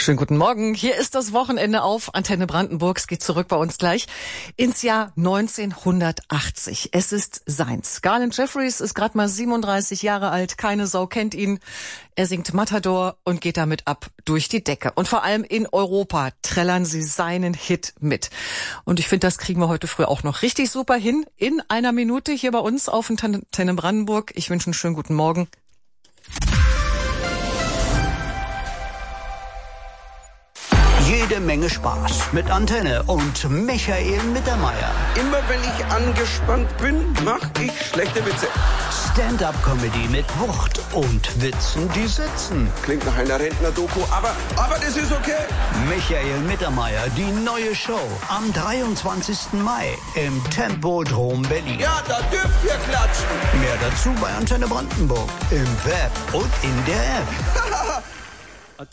Schönen guten Morgen. Hier ist das Wochenende auf Antenne Brandenburg. Es geht zurück bei uns gleich ins Jahr 1980. Es ist seins. Garland Jeffries ist gerade mal 37 Jahre alt. Keine Sau kennt ihn. Er singt Matador und geht damit ab durch die Decke. Und vor allem in Europa trällern sie seinen Hit mit. Und ich finde, das kriegen wir heute früh auch noch richtig super hin. In einer Minute hier bei uns auf Antenne Brandenburg. Ich wünsche einen schönen guten Morgen. Jede Menge Spaß mit Antenne und Michael Mittermeier. Immer wenn ich angespannt bin, mache ich schlechte Witze. Stand-up-Comedy mit Wucht und Witzen, die sitzen. Klingt nach einer Rentner-Doku, aber das ist okay. Michael Mittermeier, die neue Show am 23. Mai im Tempodrom Berlin. Ja, da dürft ihr klatschen. Mehr dazu bei Antenne Brandenburg im Web und in der App.